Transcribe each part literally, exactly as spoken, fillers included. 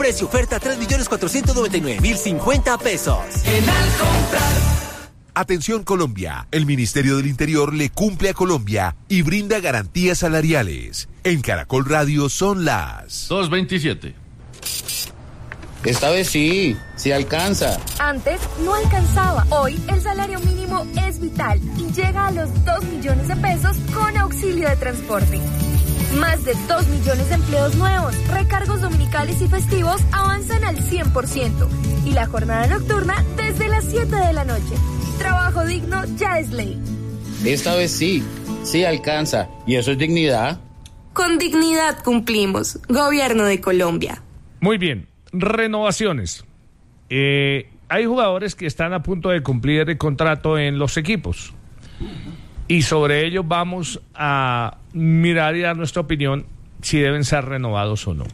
Precio oferta tres millones cuatrocientos noventa y nueve mil cincuenta pesos. En Alcomprar. Atención Colombia, el Ministerio del Interior le cumple a Colombia y brinda garantías salariales. En Caracol Radio son las dos veintisiete. Esta vez sí, sí alcanza. Antes no alcanzaba. Hoy el salario mínimo es vital y llega a los dos millones de pesos con auxilio de transporte. Más de dos millones de empleos nuevos, recargos dominicales y festivos avanzan al cien por ciento y la jornada nocturna desde las siete de la noche. Trabajo digno ya es ley. Esta vez sí, sí alcanza. ¿Y eso es dignidad? Con dignidad cumplimos. Gobierno de Colombia. Muy bien. Renovaciones. Eh, hay jugadores que están a punto de cumplir el contrato en los equipos. Y sobre ello vamos a mirar y dar nuestra opinión si deben ser renovados o no.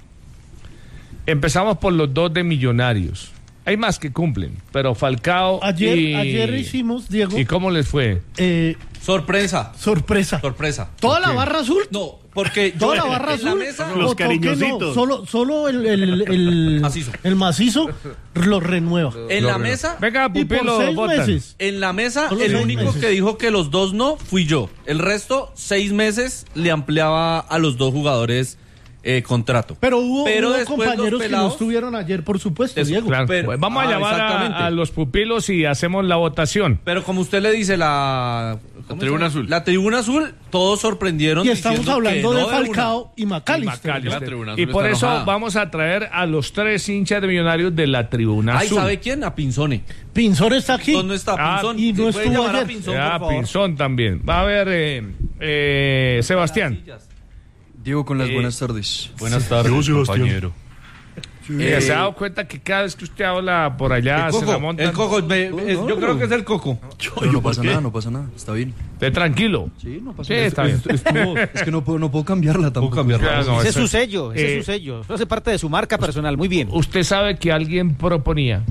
Empezamos por los dos de Millonarios. Hay más que cumplen, pero Falcao ayer, y... Ayer hicimos, Diego... ¿Y cómo les fue? Eh, sorpresa. Sorpresa. Sorpresa. ¿Toda la barra azul? No, porque... ¿Toda yo, la barra azul? La mesa, los cariñositos. No, solo solo el, el, el, macizo. el macizo lo renueva. En lo la renueva. mesa... Venga, Pupilo, seis votan. meses. En la mesa, Solo el seis único meses. que dijo que los dos no fui yo. El resto, seis meses, le ampliaba a los dos jugadores... Eh, contrato. Pero hubo, pero hubo compañeros que no estuvieron ayer, por supuesto, Eso, Diego. claro. Pero, Pues vamos ah, a llamar a, a los pupilos y hacemos la votación. Pero como usted le dice, la, la tribuna azul. La tribuna azul, todos sorprendieron. Y estamos hablando de no Falcao y McAllister. Y, McAllister. Y por eso enojada. Vamos a traer a los tres hinchas de Millonarios de la tribuna Ay, azul. ¿sabe quién? A Pinzone. Pinzón está aquí. ¿Dónde está Pinzón? Ah, y no estuvo ayer. A Pinzón, ah, por favor. Pinzón también. Va a ver, eh, eh, Sebastián. Diego, con las Eh, buenas tardes. Buenas tardes, compañero. Eh, ¿Se ha dado cuenta que cada vez que usted habla por allá el se coco, la montan? el coco, me- me- No, yo no, creo no. que es el coco. Pero no pasa nada, no pasa nada. Está bien. De tranquilo. Sí, no pasa Sí, nada. está bien. Es, estuvo- es que no puedo, no puedo cambiarla tampoco. cambiarla. Claro, no, Ese es eso- su sello, ese eh, es su sello. Eso hace parte de su marca personal. Muy bien. Usted sabe que alguien proponía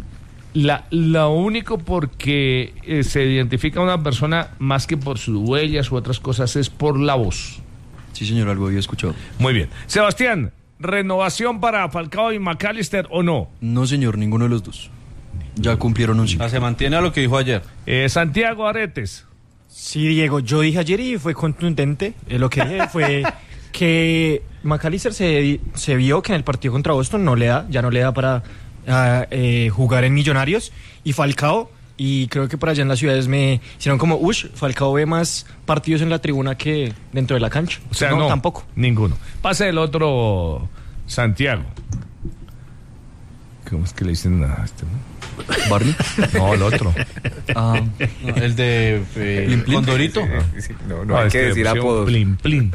la, lo único porque eh, se identifica a una persona más que por sus huellas u otras cosas es por la voz. Sí, señor, algo había escuchado. Muy bien. Sebastián, ¿renovación para Falcao y McAllister o no? No, señor, ninguno de los dos. Ya cumplieron un ciclo. Ah, se mantiene a lo que dijo ayer. Eh, Santiago Aretes. Sí, Diego, yo dije ayer y fue contundente. Eh, lo que dije fue que McAllister se, se vio que en el partido contra Boston no le da, ya no le da para ah, eh, jugar en Millonarios. Y Falcao, y creo que por allá en las ciudades me hicieron como, ush, Falcao ve más partidos en la tribuna que dentro de la cancha. O sea, no, no tampoco. Ninguno. Pase el otro, Santiago. ¿Cómo es que le dicen a este? no? ¿Barney? No, el otro. Ah, No, el de eh, Condorito. No, no hay es que decir le pusieron apodos. Plin, plin.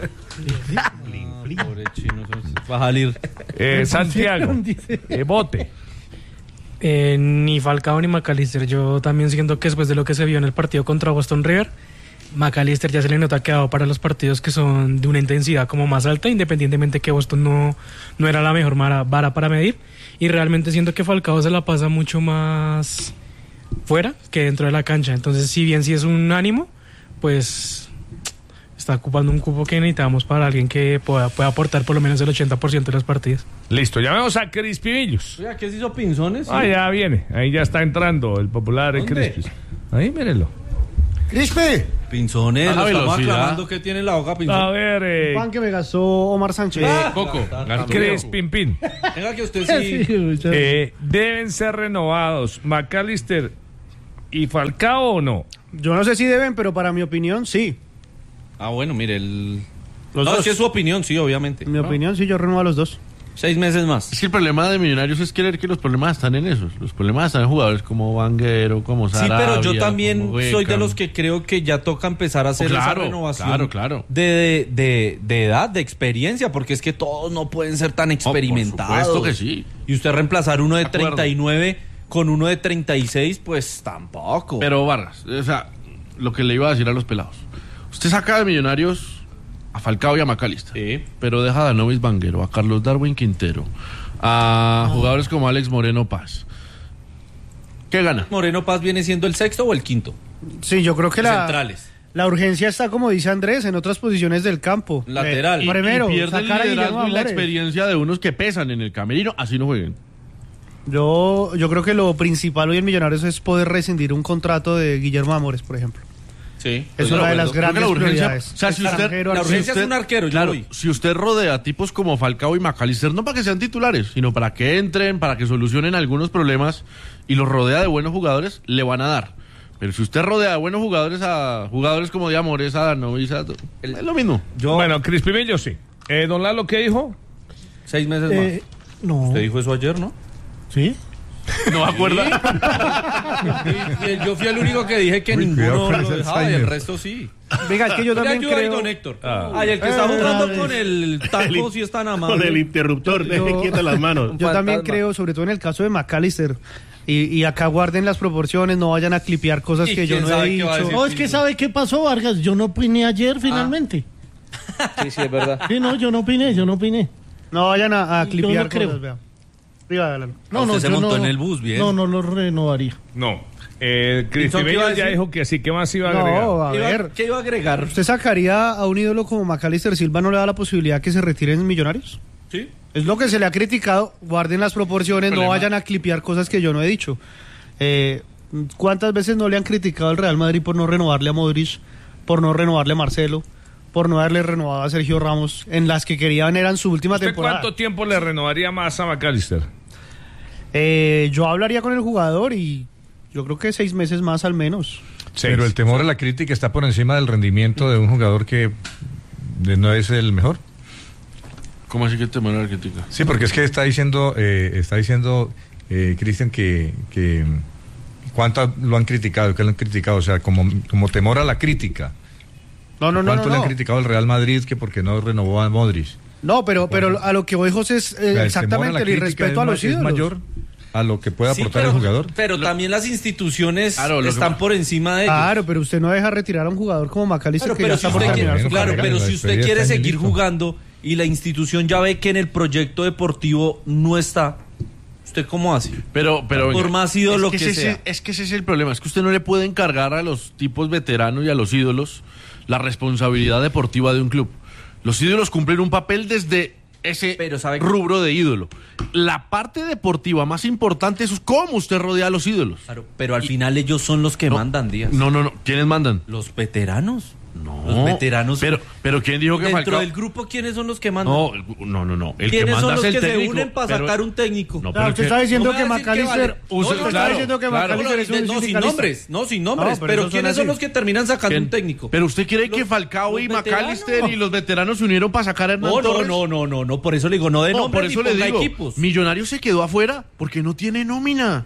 Pobre chino, va a salir. Eh, Santiago, Dice. eh, Bote. Eh, ni Falcao ni McAllister. Yo también siento que después de lo que se vio en el partido contra Boston River, McAllister ya se le nota que ha dado para los partidos que son de una intensidad como más alta, independientemente que Boston no, no era la mejor mara- vara para medir. Y realmente siento que Falcao se la pasa mucho más fuera que dentro de la cancha. Entonces, si bien sí es un ánimo, pues está ocupando un cupo que necesitamos para alguien que pueda, pueda aportar por lo menos el ochenta por ciento de los partidos. Listo, llamemos a Crispy Villos. Oiga, ¿qué se hizo Pinzones? Ah, ya viene. Ahí ya está entrando el popular ¿Dónde? Crispy. Ahí, mírenlo. Crispe, Pinzones, A lo estamos velocidad. aclamando que tiene la boca A Pinzones. ver, eh, pan que me gastó Omar Sánchez. Ah, Coco. Crispin Pin. Venga que usted sí. Sí, muchas- Eh, ¿Deben ser renovados McAllister y Falcao o no? Yo no sé si deben, pero para mi opinión, sí. Ah, bueno, mire, el... Los no, dos. es que es su opinión, sí, obviamente. En mi opinión, sí, yo renuevo a los dos. Seis meses más. Es que el problema de Millonarios es creer que los problemas están en esos. Los problemas están en jugadores como Vanguero, como Sí, Sarabia. pero yo también como soy de Beckham. los que creo que ya toca empezar a hacer Oh, claro, esa renovación claro, claro. De, de, de edad, de experiencia, porque es que todos no pueden ser tan experimentados. por supuesto que sí. Y usted reemplazar uno de De acuerdo. treinta y nueve con uno de treinta y seis, pues tampoco. Pero Vargas, o sea, lo que le iba a decir a los pelados. Usted saca de Millonarios a Falcao y a McAllister. Sí. Pero deja a Danovis Vanguero, a Carlos Darwin Quintero, a jugadores como Alex Moreno Paz. ¿Qué gana? ¿Moreno Paz viene siendo el sexto o el quinto? Sí, yo creo que la, Centrales. La urgencia está, como dice Andrés, en otras posiciones del campo. Lateral. Eh, primero, y pierde el sacar a Guillermo liderazgo y la Amores. experiencia de unos que pesan en el camerino, así no jueguen. Yo, yo creo que lo principal hoy en Millonarios es poder rescindir un contrato de Guillermo Amores, por ejemplo. Sí. Es una de las Creo que grandes la urgencia, prioridades. o sea, si usted, Extranjero, la al- urgencia si es un arquero, yo claro, voy. si usted rodea a tipos como Falcao y McAllister, no para que sean titulares, sino para que entren, para que solucionen algunos problemas, y los rodea de buenos jugadores, le van a dar. Pero si usted rodea de buenos jugadores a jugadores como de Amores, a Danovis, a- es lo mismo. Yo, Bueno, Crispimillo sí. Eh, don Lalo, ¿qué dijo? seis meses Eh, no. más. Usted dijo eso ayer, ¿no? ¿Sí? No me acuerdo. Y- y yo fui el único que dije que Uy, ninguno cuidado con lo ese dejaba y el Alzheimer. resto sí. Venga, es que yo Le también ayuda ahí, creo... don Héctor. Ah. Ay, el que está Eh, jugando dale. con el taco sí es tan amable. Con el interruptor, deje Yo- quietas las manos. Yo también Fantasma. creo, sobre todo en el caso de McAllister, y, y acá guarden las proporciones, no vayan a clipear cosas ¿Y que yo quién no he sabe qué va a dicho. decir? No, es que ¿sabe qué pasó, Vargas? Yo no opiné ayer finalmente. Sí, sí, es verdad. Sí, no, yo no opiné, yo no opiné. No vayan a, a Yo clipear no creo. cosas, vea. Diga, Lalo. No, Ah, no, usted se yo montó no- en el bus, bien. No, no lo renovaría. No. Eh, Pinzón, ¿qué iba Crispimillo a ya decir? dijo que sí. ¿Qué más iba a agregar? No, a Iba- ver. ¿Qué iba a agregar? ¿Usted sacaría a un ídolo como McAllister Silva, no le da la posibilidad que se retiren en Millonarios? Sí. Es lo que se le ha criticado. Guarden las proporciones, no Problema. vayan a clipear cosas que yo no he dicho. Eh, ¿Cuántas veces no le han criticado al Real Madrid por no renovarle a Modric, por no renovarle a Marcelo, por no haberle renovado a Sergio Ramos, en las que querían eran su última ¿Usted temporada? cuánto tiempo le renovaría más a McAllister? Eh, yo hablaría con el jugador y yo creo que seis meses más al menos. Pero el temor a la crítica está por encima del rendimiento de un jugador que de- no es el mejor. ¿Cómo así que te manda la crítica? Sí, porque es que está diciendo, eh, está diciendo eh, Cristian que, que cuánto lo han criticado, que lo han criticado, o sea, como, como temor a la crítica. No, no, no, ¿Cuánto no, le no. han criticado al Real Madrid que porque no renovó a Modric? No, pero, pero a lo que voy, José, es eh, O sea, el temor a exactamente la el crítica irrespeto a es los ma- es ídolos. mayor a lo que puede Sí, aportar pero, el jugador. pero también las instituciones Claro, lo que están pa- por encima de ellos. Claro, pero usted no deja retirar a un jugador como McAllister Pero, que pero ya si está por usted terminar quiere, su claro, carrera. pero la si usted despedida quiere está en el seguir listo. jugando y la institución ya ve que en el proyecto deportivo no está, ¿usted cómo hace? Pero, pero Por venga, más ídolo es que ese- sea. Es que ese es el problema, es que usted no le puede encargar a los tipos veteranos y a los ídolos la responsabilidad deportiva de un club. Los ídolos cumplen un papel desde ese Pero ¿sabe qué? rubro de ídolo. La parte deportiva más importante es cómo usted rodea a los ídolos. Claro, pero al final ellos son los que No, mandan, Díaz. No, no, no. ¿Quiénes mandan? Los veteranos. No. Los veteranos. Pero, pero ¿quién dijo que Dentro Falcao? del grupo, ¿quiénes son los que mandan? No, el- no, no, no. El que ¿Quiénes manda son los es el que se técnico, unen para pero- sacar un técnico? No, Claro, pero usted que- está diciendo No me que va a decir que McAllister... vale. Usted Usted- está claro, diciendo que claro. McAllister es un no, sin sindicalista. nombres, no, sin nombres. No, pero pero esos son ¿quiénes son así. los que terminan sacando ¿Quién? un técnico? Pero usted cree Los- que Falcao y los veteranos. McAllister y los veteranos se unieron para sacar a Hernán No, no, Torres? no, no, no, no, por eso le digo, no de No, nombres por eso ni le ponga digo, equipos. Millonarios se quedó afuera porque no tiene nómina.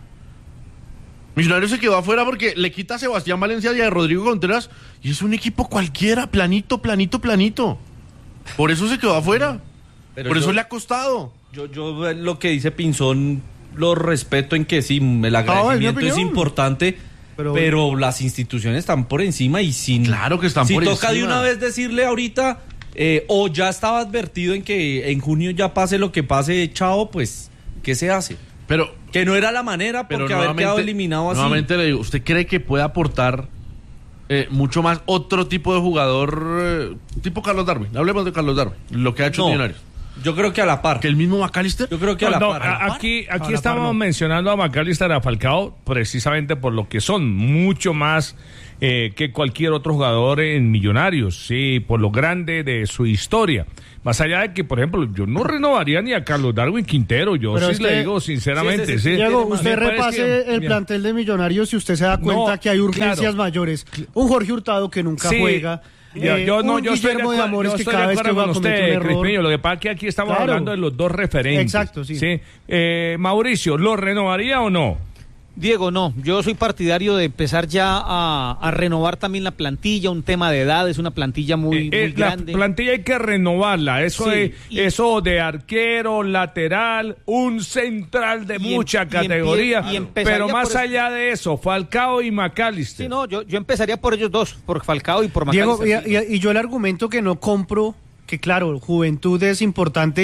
Millonarios se quedó afuera porque le quita a Sebastián Valencia y a Rodrigo Contreras y es un equipo cualquiera, planito, planito, planito. Por eso se quedó afuera. Pero por yo- eso le ha costado. Yo, yo eh, lo que dice Pinzón lo respeto en que sí, el agradecimiento es, opinión. importante, Pero- pero, las instituciones están por encima y sin... Claro que están si por toca de encima. una vez decirle ahorita, eh, o ya estaba advertido en que en junio ya pase lo que pase, chao, pues, ¿qué se hace? Pero, Que no era la manera pero porque haber quedado nuevamente- eliminado así. Nuevamente le digo, ¿usted cree que puede aportar eh, mucho más otro tipo de jugador, eh, tipo Carlos Darwin? Hablemos de Carlos Darwin, lo que ha hecho No, Millonarios. yo creo que a la par. ¿Que el mismo McAllister? Yo creo que a la No, par. a- aquí A aquí la estamos par no. mencionando a McAllister y a Falcao precisamente por lo que son, mucho más eh, que cualquier otro jugador en Millonarios, sí, por lo grande de su historia. Más allá de que, por ejemplo, yo no renovaría ni a Carlos Darwin Quintero, yo Pero sí es le que- digo sinceramente, Sí, ese sí. sí Diego, tiene más. usted Me parece repase que- el mira. plantel de Millonarios y usted se da cuenta No, que hay urgencias claro. mayores. Un Jorge Hurtado que nunca Sí. juega. Yo, eh, yo no, un yo estoy de Guillermo de acuerdo, Amores yo que estoy cada de vez que acuerdo va a con cometer un usted, error. Crispinillo. Lo que pasa es que aquí estamos Claro. hablando de los dos referentes. Exacto, sí. Eh, Mauricio, ¿lo renovaría o no? Diego, no, yo soy partidario de empezar ya a, a renovar también la plantilla, un tema de edad, es una plantilla muy, Eh, eh, muy la grande. plantilla hay que renovarla, eso, Sí, de, y- eso de arquero, lateral, un central de Y em- mucha y empie- categoría, y empezaría pero más por eso. allá de eso, Falcao y McAllister. Sí, no, yo, yo empezaría por ellos dos, por Falcao y por Diego, McAllister. y, y- y yo el argumento que no compro, que claro, juventud es importante,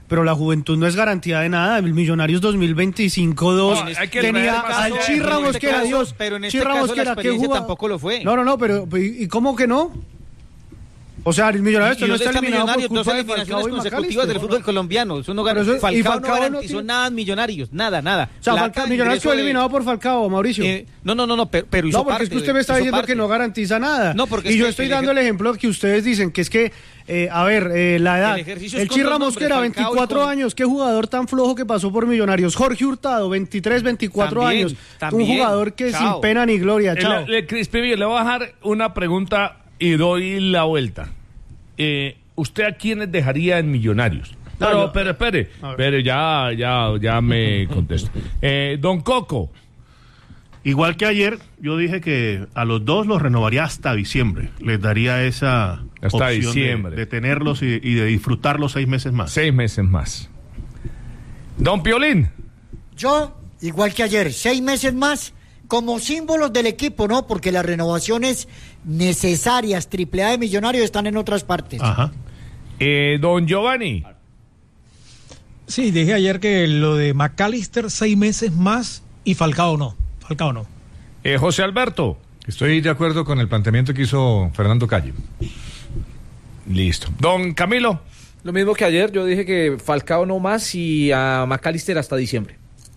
pero la juventud no es garantía de nada. El Millonarios dos mil veinticinco dos No, hay que tenía caso, al Chi pero en Ramos este que era caso- Dios. pero en Chi este Ramos caso que la era que experiencia jugaba- tampoco lo fue. No, no, no, pero ¿y y cómo que no? O sea, el Millonarios ¿Y no dónde está está eliminado por Millonarios? Dos culpa de eliminaciones Falcao y consecutivas McAllister. del fútbol colombiano. Eso no Pero gar- eso- y Falcao, Falcao no no garantizó tiene- nada en Millonarios, nada, nada. O sea, Plata, Falcao, Millonarios ingreso quedó de- eliminado por Falcao, Mauricio. Eh, no, no, no, no, pero, pero hizo No, porque parte es que usted de- me está hizo diciendo parte. que no garantiza nada. No, porque y es yo que estoy el dando el ejer- ejemplo que ustedes dicen, que es que, eh, a ver, eh, la edad. El ejercicio es El con Chi los Ramos, nombres, que era Falcao y veinticuatro con- años, qué jugador tan flojo que pasó por Millonarios. Jorge Hurtado, veintitrés, veinticuatro También, años. también. Un jugador que Chao. sin pena ni gloria. Eh, Chao. Le, le, Crispimillo, le voy a dejar una pregunta y doy la vuelta. Eh, ¿Usted a quiénes dejaría en Millonarios? No, Pero, yo- pero espere, A ver. espere, ya, ya, ya me contesto. Eh, Don Coco. Igual que ayer, yo dije que a los dos los renovaría hasta diciembre. Les daría esa Hasta opción diciembre. De, de tenerlos y, y de disfrutarlos seis meses más. Seis meses más. Don Piolín. Yo, igual que ayer, seis meses más como símbolos del equipo, ¿no? Porque las renovaciones necesarias, triple A de Millonarios, están en otras partes. Ajá. Eh, don Giovanni. Sí, dije ayer que lo de McAllister seis meses más y Falcao no. Falcao no. Eh, José Alberto. Estoy de acuerdo con el planteamiento que hizo Fernando Calle. Listo. Don Camilo. Lo mismo que ayer, yo dije que Falcao no más y a McAllister hasta diciembre.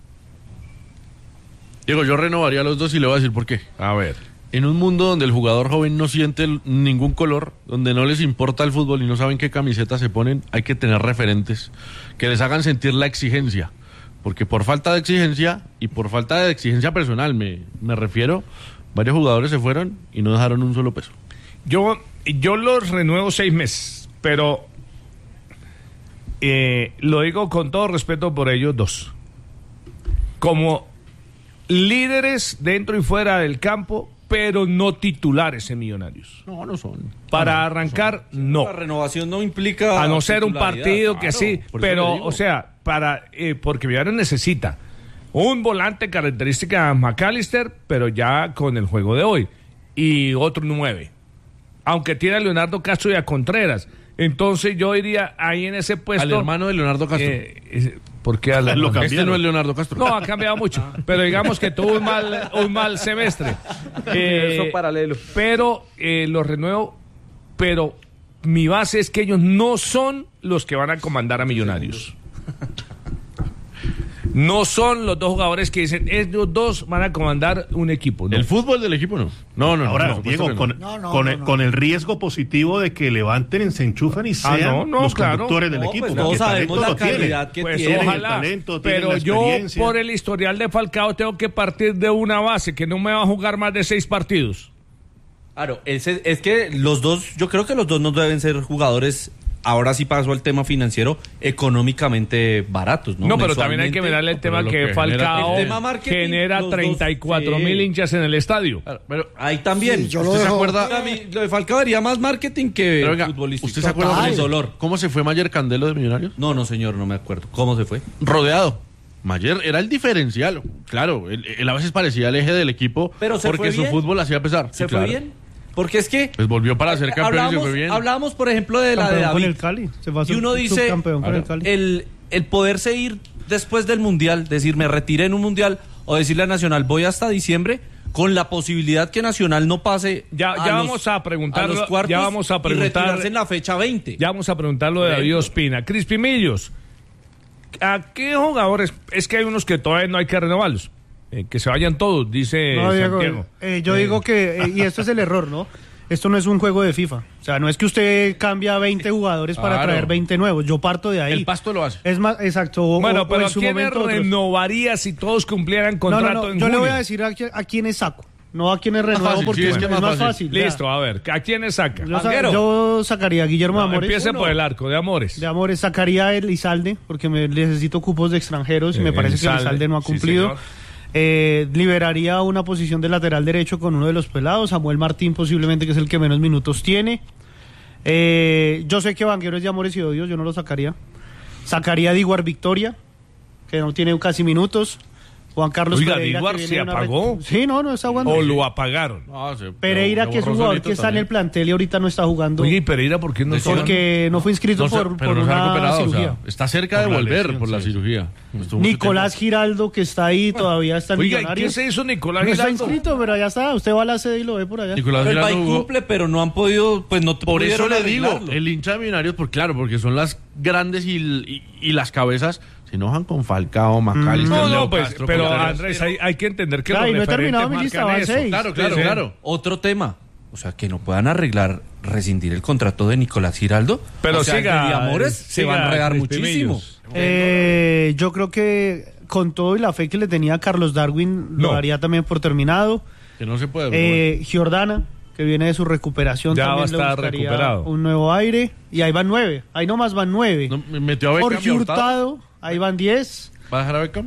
Diego, yo renovaría a los dos y le voy a decir por qué. A ver, en un mundo donde el jugador joven no siente el- ningún color, donde no les importa el fútbol y no saben qué camiseta se ponen, hay que tener referentes que les hagan sentir la exigencia. Porque por falta de exigencia y por falta de exigencia personal, me, me refiero, varios jugadores se fueron y no dejaron un solo peso. Yo, yo los renuevo seis meses, pero eh, lo digo con todo respeto por ellos dos. Como líderes dentro y fuera del campo, pero no titulares en Millonarios. No, no son. Para No, no arrancar, no. La renovación no implica A no ser un titularidad. partido que Claro, sí, por eso le pero, digo. o sea, para eh, porque Millonarios necesita un volante característica de McAllister, pero ya con el juego de hoy, y otro nueve. Aunque tiene a Leonardo Castro y a Contreras. Entonces yo iría ahí en ese puesto. Al hermano de Leonardo Castro. Eh, eh, ¿Por qué al Lo hermano? cambiaron. Este no es Leonardo Castro. No, ha cambiado mucho. Pero digamos que tuvo un mal, un mal semestre. Universo paralelo. Pero eh, los renuevo, pero mi base es que ellos no son los que van a comandar a Millonarios. No son los dos jugadores que dicen, ellos dos van a comandar un equipo. No. El fútbol del equipo no. No, no, Ahora, no, por Diego, supuesto que con, no. No, no, con no, el, no. con el riesgo positivo de que levanten, se enchufen y sean Ah, no, no, los claro. conductores del No, equipo. pues porque todos sabemos talento la lo tienen. calidad que Pues tienen. el ojalá, talento, tienen pero la yo experiencia. por el historial de Falcao tengo que partir de una base que no me va a jugar más de seis partidos. Claro, ese- es que los dos, yo creo que los dos no deben ser jugadores, ahora sí paso al tema financiero, económicamente baratos, ¿no? No, pero también hay que Mensualmente. mirarle el tema pero lo que, que Falcao genera- El tema marketing, genera los dos, treinta y cuatro mil sí. hinchas en el estadio. Claro, pero Ahí también. Sí, yo lo ¿Usted se dejo- acuerda? A mí, lo de Falcao haría más marketing que Pero venga, futbolístico. ¿usted se acuerda Total. cómo, dolor? cómo se fue Mayer Candelo de Millonarios? No, no, señor, no me acuerdo. ¿Cómo se fue? Rodeado. Mayer era el diferencial. Claro, él, él a veces parecía el eje del equipo Pero se porque fue su bien. fútbol hacía pesar. ¿Se Sí, fue claro. bien? Porque es que Pues volvió para ser campeón y se hablábamos, fue bien. hablábamos, por ejemplo, de la de Campeón con David. el Cali. Se fue a Y uno sub- dice, subcampeón con el Cali. el, el poderse ir después del Mundial, decir, me retiré en un Mundial, o decirle a Nacional, voy hasta diciembre, con la posibilidad que Nacional no pase Ya, a ya los- vamos a preguntar, a los cuartos ya vamos a y preguntar retirarse en la fecha veinte. Ya vamos a preguntar lo de Por David ejemplo. Ospina. Crispimillos, ¿a qué jugadores? Es que hay unos que todavía no hay que renovarlos. Eh, que se vayan todos, dice No, Diego, Santiago. eh, yo Eh, digo que, eh, y esto es el error, ¿no? Esto no es un juego de FIFA. O sea, no es que usted cambia veinte jugadores para Claro. traer veinte nuevos. Yo parto de ahí. El Pasto lo hace. Es más, exacto. o- Bueno, o pero en ¿a su quiénes momento otros. renovaría si todos cumplieran No, contrato no, no. en Yo le voy junio? a decir a, qui- a quiénes saco. No a quiénes renuevo fácil, porque sí, es, es que es más más fácil. fácil. ya. Listo, a ver, ¿a quiénes saca? Yo, sa- Vanguero. yo sacaría a Guillermo No, Amores. empiece Uno. por el arco de Amores. De Amores sacaría a Elizalde, porque me necesito cupos de extranjeros y me Eh, parece Elizalde, que Elizalde no ha sí, cumplido. señor. Eh, liberaría una posición de lateral derecho con uno de los pelados, Samuel Martín posiblemente, que es el que menos minutos tiene. Eh, yo sé que Vanguero es de Amores y Odios, yo no lo sacaría. Sacaría a Diguar Victoria, que no tiene casi minutos. Juan Carlos Oiga, Pereira. Diguar, que viene ¿se de una apagó? re- Sí, no, no está jugando. ¿O lo apagaron? No, se- Pereira, lo- que es lo un borró jugador solito que está en también. el plantel y ahorita no está jugando. Oye, ¿y Pereira por qué no está Porque no fue inscrito No se- por, pero por no se ha una recuperado, o sea, cirugía. está cerca de Por la volver lesión, por la sí. cirugía. Estuvo mucho Nicolás Giraldo, que está ahí, todavía está en Oiga, ¿y Millonarios. qué es eso, Nicolás No está Giraldo? inscrito, pero allá está. Usted va a la sede y lo ve por allá. Nicolás Pero el Giraldo Bay jugó- cumple, pero no han podido, pues no Por eso pudieron le digo, arreglarlo. el hincha de Millonarios, por claro, porque son las grandes y, y- y las cabezas se enojan con Falcao, Macalister, No, Leo no, pues, Castro, pero Contreras. Andrés, hay, hay que entender que Claro, los y no he terminado referentes mi lista, marcan van eso. seis. Claro, claro, Sí, sí. claro. Otro tema, o sea, que no puedan arreglar, rescindir el contrato de Nicolás Giraldo. Pero o sea, siga, el de Amores siga, se va a enredar Crispin muchísimo. Millos. Eh, yo creo que con todo y la fe que le tenía a Carlos Darwin, lo No. daría también por terminado. Que no se puede. Eh, Giordana, que viene de su recuperación, Ya va a también le estar buscaría recuperado. un nuevo aire. Y ahí van nueve. Ahí nomás van nueve. No, me metió a Beckham y Jorge a Hurtado. Hurtado, ahí van diez. ¿Va a dejar a Beckham?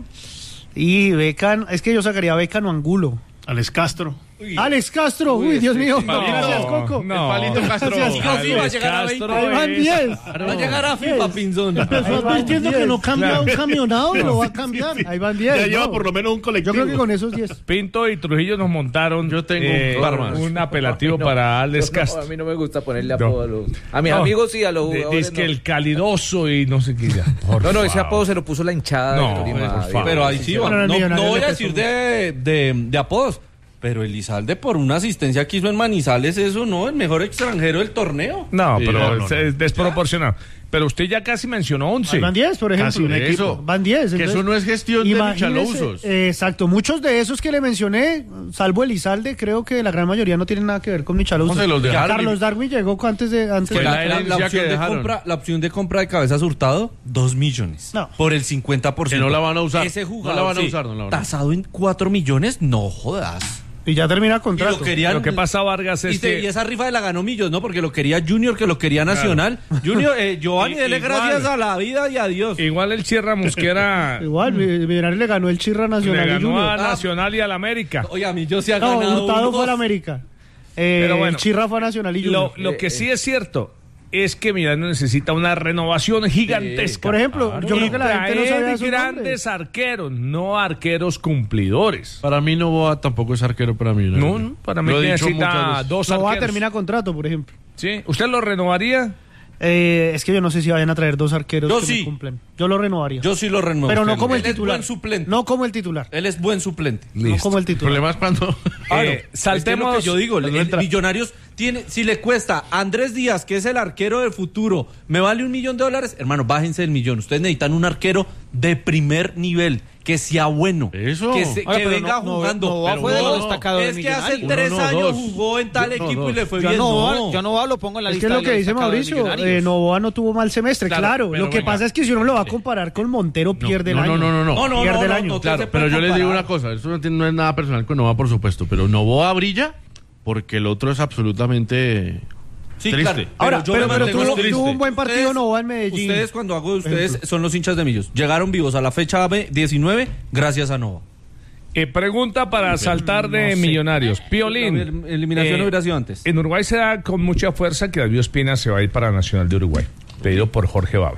Y Beckham, es que yo sacaría a Beckham o Angulo. Alex Castro. Alex Castro, uy, Dios mío. No, Gracias, Coco. no. El palito Castro. Gracias, Coco. Así va a llegar a Castro veinte. Ahí van es- diez. Va a llegar a FIFA, Pinzón. Empezó advirtiendo que no cambia Claro. un camionado y lo va a cambiar. Ahí van diez. Ya lleva no. por lo menos un Yo colectivo. creo que con esos diez. Pinto y Trujillo nos montaron Yo tengo eh, un par más. un apelativo para Alex No, Castro. a mí no me gusta ponerle No. apodo a los... A mis No. amigos sí, a los De- jugadores Dice que no. el calidoso y no sé qué ya. Por No, no, ese favor. apodo se lo puso la hinchada No, de Tolima. por David. favor. Pero ahí sí va. Pero el No, Millonario no voy le a pesó decir de, de, de apodos, pero Elizalde por una asistencia que hizo en Manizales, eso no, el mejor extranjero del torneo. No, Sí, pero no, no, es, es desproporcionado. Pero usted ya casi mencionó once. Ahí van diez, por ejemplo. Casi un equipo. Eso. Van diez. Que eso no es gestión de imagínese, Michalousos. eh, exacto. Muchos de esos que le mencioné, salvo Elizalde, creo que la gran mayoría no tienen nada que ver con Michalousos. No, se los Ya dejaron. Carlos Darwin llegó antes de... Antes Que Fue de- la, la la- la herencia opción que de dejaron. compra, la opción de compra de Cabezas Hurtado, dos millones. No. Por el cincuenta por ciento. Que no la van a usar. Ese No jugador, la van a sí, usar, no la van a usar. tasado en cuatro millones, no jodas. Y ya termina Y contrato. lo querían. Lo que pasa, Vargas, y, es te- que- y esa rifa de la ganó Millos, ¿no? Porque lo quería Junior, que lo quería Nacional. Junior, eh, Giovanni, Y- dele igual. gracias a la vida y a Dios. Igual el Sierra Mosquera Igual, Millonarios le ganó el Chirra Nacional le y ganó Junior. a Nacional y al América. Oye, a mí yo se ha No, ganado Hurtado unos- fue al América. Eh, Pero bueno, el Chirra fue a Nacional y Lo, Junior. lo que sí es cierto es que Millonarios necesita una renovación gigantesca. Por ejemplo, yo creo que la gente no Traer sabía esos grandes nombres. arqueros, no arqueros cumplidores. Para mí Novoa tampoco es arquero para mí. No, no, para mí Lo he dicho necesita muchas veces. dos No va a arqueros. terminar contrato, por ejemplo. Sí, ¿usted lo renovaría? Eh, es que yo no sé si vayan a traer dos arqueros Yo que sí. me cumplen. Yo lo renovaría. Yo sí lo renuevo. pero no como el Él es titular. buen suplente. No como el titular. Él es buen suplente. No como el El titular. problema es cuando... Claro, Eh, es saltemos- que es lo que yo digo, el, no el entra- Millonarios tiene, si le cuesta a Andrés Díaz, que es el arquero del futuro, me vale un millón de dólares, hermano, bájense del millón. Ustedes necesitan un arquero de primer nivel, que sea bueno, Eso. que, se- Oye, que pero venga no- no- jugando. Novoa Pero fue de no, lo destacado de es que hace Millonarios. tres Uno, no, años dos. jugó en tal No, equipo dos. y le fue Yo bien. no, No. yo no lo pongo en la Es que lista es lo que de dice destacados de Mauricio, Millonarios. eh, Novoa no tuvo mal semestre, Claro, claro. pero Lo que venga. pasa es que si uno lo va a comparar con Montero, pierde el no, año. no, no, no, No, no, Pierde no, el no, año. no, Claro, se pero puede yo les digo comparar. una cosa, eso no, tiene, no es nada personal con Novoa, por supuesto, pero Novoa brilla porque el otro es absolutamente Sí, triste. claro. Ahora, yo pero, me pero mantengo tuvo, triste. tuvo un buen partido Ustedes- Novoa en Medellín. Ustedes, cuando hago de ustedes, son los hinchas de Millos. Llegaron vivos a la fecha diecinueve gracias a Nova. Eh, pregunta para saltar de no sé. Millonarios. Piolín. La eliminación hubiera sido antes. En Uruguay se da con mucha fuerza que David Ospina se va a ir para Nacional de Uruguay, pedido por Jorge Baba.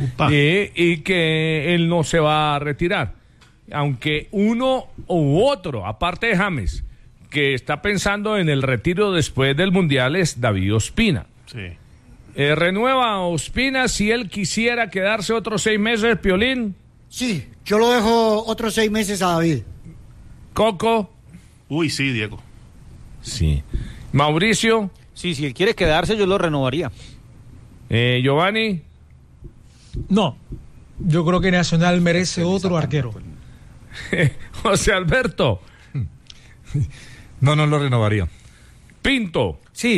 Eh, y que él no se va a retirar. Aunque uno u otro, aparte de James, que está pensando en el retiro después del Mundial, es David Ospina. Sí. Eh, ¿Renueva Ospina si él quisiera quedarse otros seis meses, Piolín? Sí, yo lo dejo otros seis meses a David. Coco. Uy, sí, Diego. Sí. Mauricio. Sí, si él quiere quedarse, yo lo renovaría. Eh, Giovanni. No, yo creo que Nacional merece otro arquero. José Alberto. No, no lo renovaría. Pinto. Sí.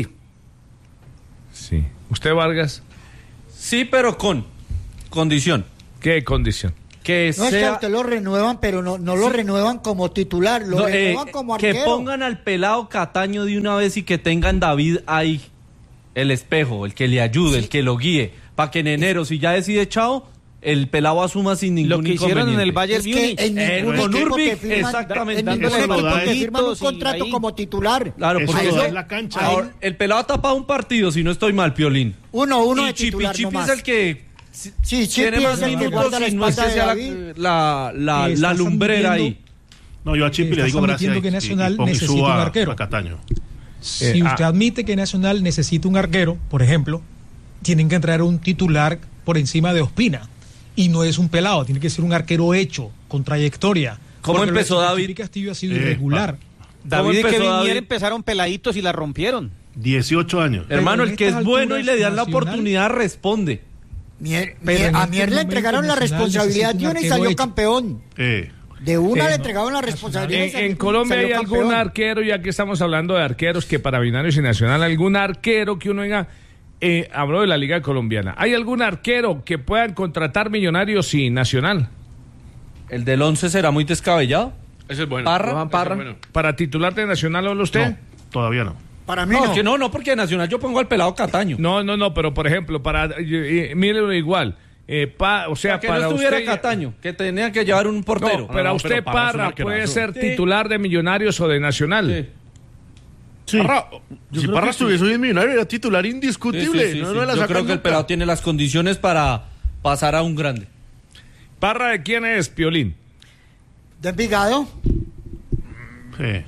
Sí. ¿Usted, Vargas? Sí, pero con condición. ¿Qué condición? Que No es que a sea... usted lo renuevan, pero no, no lo renuevan como titular, lo No, eh, renuevan como que arquero. pongan al pelado Cataño de una vez y que tengan David ahí, el espejo, el que le ayude, el que lo guíe, para que en enero, si ya decide chao, el pelado asuma sin ningún Lo que hicieron en el inconveniente. Bayern Es que Múnich. en ningún Eh, con equipo Urbi, que firman, exactamente. en ningún Eso lo equipo da que es- firman un sí, contrato ahí. como titular. Claro, Eso porque lo da eso- en la cancha. ahora, el pelado ha tapado un partido, si no estoy mal, Piolín. Uno, uno y de Chipi titular Chipi nomás. es el que Sí, Chipi tiene más es el que minutos guarda la y no es espalda que de sea la, David. la, la, Que la está lumbrera midiendo- ahí. No, yo a Chipi le digo gracias admitiendo que y- Nacional y pongo- y necesita subo un a- arquero. a Cataño. Si Eh, usted ah. admite que Nacional necesita un arquero, por ejemplo, tienen que traer un titular por encima de Ospina. Y no es un pelado, tiene que ser un arquero hecho, con trayectoria. ¿Cómo Porque lo empezó de David? Chipi Castillo ha sido Eh, irregular. David y empezó Kevin David? Mier empezaron peladitos y la rompieron. dieciocho años. Hermano, en el que es estas bueno y le dan la alturas, oportunidad responde. Mier- Pero Mier- en a estos Mier le momentos entregaron la Nacional responsabilidad necesita de un una y arquero salió hecho. campeón. Eh, De una Eh, le no. entregaron la responsabilidad. y En, salió- en Colombia salió hay algún campeón. arquero, ya que estamos hablando de arqueros, que para Millonarios y Nacional, algún arquero que uno diga, eh, hablo de la Liga Colombiana, ¿hay algún arquero que puedan contratar Millonarios y Nacional? ¿El del once será muy descabellado? Ese es bueno. Parra, Johan Parra. Ese es bueno. ¿Para titular de Nacional habla usted? No, todavía no. Para mí No, no. que no, no, porque Nacional yo pongo al pelado Cataño. No, no, no, pero por ejemplo, para, eh, eh, mírelo igual, eh, pa- o sea, Para que para no estuviera usted... Cataño, que tenía que llevar un portero. No, pero no, a usted pero Parra es un Parra arquerazo. puede ser Sí. titular de Millonarios o de Nacional. Sí. Sí. Parra, Yo si creo Parra que sí. estuviese hoy en Millonario, era titular Sí, sí, indiscutible. sí, no, sí. no la Yo sacan creo que el nunca. pelado tiene las condiciones para pasar a un grande. ¿Parra de quién es, Piolín? De Envigado. Sí.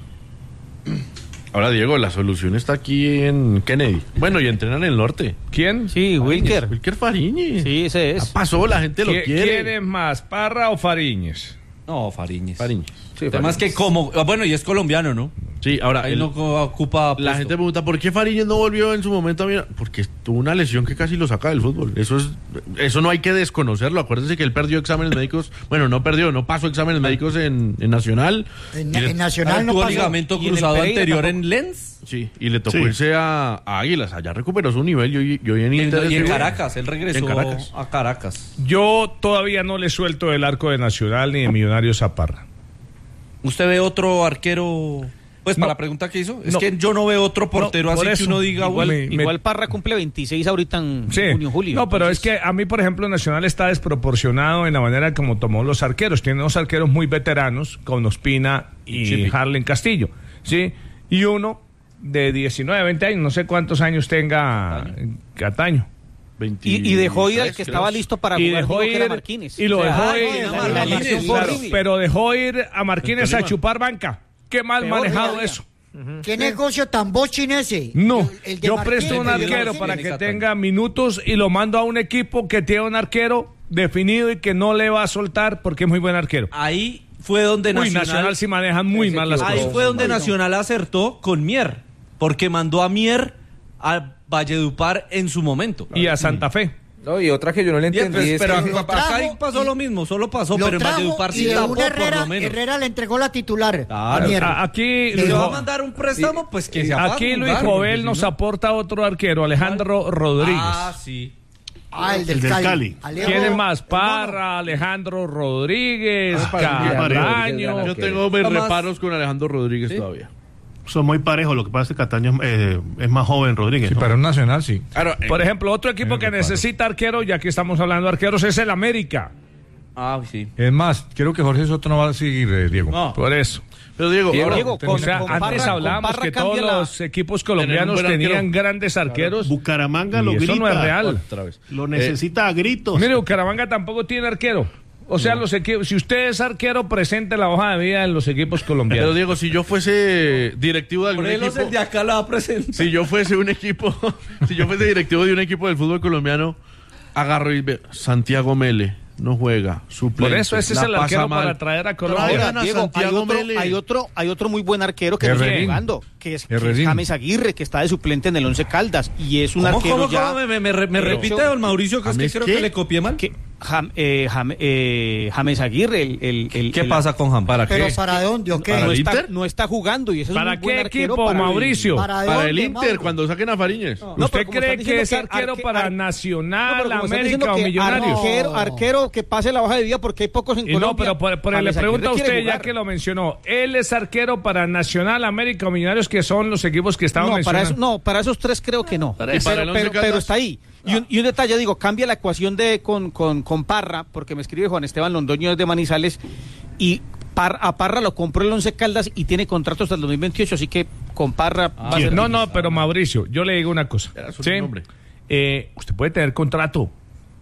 Ahora, Diego, la solución está aquí en Kennedy. Bueno, y entrenan en el norte. ¿Quién? Sí, Wilker. Wilker Fariñez. Sí, ese Ya es. pasó, la gente lo ¿Qui- quiere. ¿Quién es más, Parra o Fariñez? No, Fariñez. Fariñez. Además que como, ah, bueno, y es colombiano, ¿no? Sí, ahora Ahí el- no co- ocupa la puesto. gente pregunta ¿por qué Fariñez no volvió en su momento a mirar? Porque tuvo una lesión que casi lo saca del fútbol. Eso es, eso no hay que desconocerlo. Acuérdense que él perdió exámenes médicos. Bueno, no perdió, no pasó exámenes médicos en, en Nacional. En, Y le- en Nacional no tuvo pasó. ligamento Y en el cruzado Pereira anterior tampoco. en Lens. Sí, y le tocó Sí. irse a, a Águilas. Allá recuperó su nivel. Yo, yo en Y en, Inter y en ese- Caracas, él regresó En Caracas. a Caracas. Yo todavía no le suelto el arco de Nacional ni de Millonarios a Parra. ¿Usted ve otro arquero? Pues No. para la pregunta que hizo, es No. que yo no veo otro portero No, por así que eso. uno diga, Igual- uy, me- Igual Parra cumple veintiséis ahorita en Sí. junio, julio. No, pero Entonces, es que a mí, por ejemplo, Nacional está desproporcionado en la manera como tomó los arqueros. Tiene dos arqueros muy veteranos, con Ospina y Chipi. Harlen Castillo, ¿sí? Y uno de diecinueve, veinte años, no sé cuántos años tenga Cataño. Y, y dejó ir al que creo. estaba listo para Y jugar, dejó dijo que era ir- Marquínez. y lo O sea, dejó ah, ir- no, la- la- la la- elección fue claro, horrible. pero dejó ir a Marquínez a Tolima. chupar banca. Qué mal Peor manejado todavía. eso. ¿Qué negocio tan bochin ese? No, El- el de yo Martínez, presto un el de arquero Martínez. para que Cataño. tenga minutos y lo mando a un equipo que tiene un arquero definido y que no le va a soltar porque es muy buen arquero. ahí fue donde Uy, Nacional, Nacional sí manejan muy mal las ahí cosas. fue donde Ay, no. Nacional acertó con Mier, porque mandó a Mier a Valledupar en su momento. Y a Santa Fe. No, y otra que yo no le Y, entendí pues, es pero que... acá trajo ahí pasó y- lo mismo, solo pasó, Lo pero en trajo Valledupar y sí de tapó una por Herrera, lo menos. Herrera le entregó la titular. Claro. a Mier. A- Aquí, Si Luis, le va a Jo- mandar un préstamo, pues que se apague aquí un Luis lugar, Jovel porque nos si no- aporta otro arquero, Alejandro Rodríguez. Ah, sí. Ah, el del, El del Cali. Cali. Alejo- ¿Quién es más? el mono. Parra, Alejandro Rodríguez, Ah, para mí, Caraño. Yo tengo mis Tomás. reparos con Alejandro Rodríguez todavía. Son muy parejos. Lo que pasa es que Cataño eh, es más joven, Rodríguez. Sí, ¿no? para un nacional, sí. Claro, eh, Por ejemplo, otro equipo Eh, que reparo. necesita arquero, ya que estamos hablando de arqueros, es el América. Ah, sí. Es más, creo que Jorge Soto no va a seguir, eh, Diego. No. Por eso. pero Diego, Diego, ahora, Diego, O con- sea, con antes Parra- hablábamos con Parra que todos cambia la- los equipos colombianos Tener un buen tenían arquero. grandes arqueros. Bucaramanga Y lo eso grita. no es real. otra vez. Lo necesita a gritos. Mire, Bucaramanga tampoco tiene arquero. O sea, los equipos, si usted es arquero, presente la hoja de vida en los equipos Pero colombianos. Diego, si yo fuese directivo de algún Morelos equipo, el de acá la va a presentar. si yo fuese un equipo, si yo fuese directivo de un equipo del fútbol colombiano, agarro y ve, Santiago Mele no juega, suplente. Por eso ese es la el pasa arquero mal. para traer a Colombia. Ahora, Traigan a Diego, hay Santiago otro, Mele. hay, otro, hay otro muy buen arquero que no está Herrerín. jugando, que es, que es Herrerín. James Aguirre, que está de suplente en el Once Caldas, y es un ¿Cómo, arquero cómo, ya... cómo? Me, me, me, me Hecho- repite, don Mauricio, que es que ¿James creo qué? que le copié mal. que Jam- eh, Jam- eh, James Aguirre, el... el, el- ¿Qué el- pasa con Jam? ¿Para Pero qué? ¿para dónde o qué? ¿Para no, el está, Inter? no está jugando y ese es ¿Para un buen qué arquero equipo, para el- Mauricio? ¿Para Para dónde, el Inter, Mauro? cuando saquen a Fariñez. No, ¿Usted pero como cree están que es diciendo que arquero arque- para ar- Nacional, No, pero como están América diciendo o que Millonarios? Arquero, arquero que pase la hoja de vida porque hay pocos en Y Colombia. no, pero por, por- le James pregunto a Aguirre quiere usted, ya jugar. que lo mencionó, ¿él es arquero para Nacional, América o Millonarios, que son los equipos que estaban No, para mencionando? eso, no, para esos tres creo que no. Para- pero, y para el Once pero- Caldas. pero está ahí. Y un, y un detalle, digo, cambia la ecuación de con, con, con Parra, porque me escribe Juan Esteban Londoño de Manizales, y Par- a Parra lo compró el Once Caldas y tiene contrato hasta el dos mil veintiocho, así que con Parra va a ser... No, no, pero Mauricio, yo le digo una cosa. Era su ¿sí? nombre. Eh, usted puede tener contrato